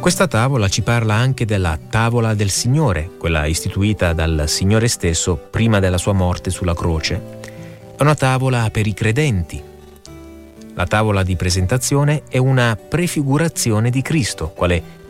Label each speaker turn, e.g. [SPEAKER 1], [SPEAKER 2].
[SPEAKER 1] Questa tavola ci parla anche della tavola del Signore, quella istituita dal Signore stesso prima della sua morte sulla croce. È una tavola per i credenti. La tavola di presentazione è una prefigurazione di Cristo, quale